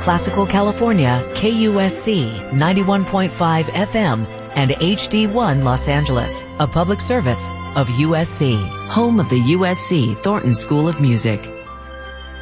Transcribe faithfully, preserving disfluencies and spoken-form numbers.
Classical California, K U S C ninety-one point five F M, and H D one Los Angeles, a public service of U S C, home of the U S C Thornton School of Music.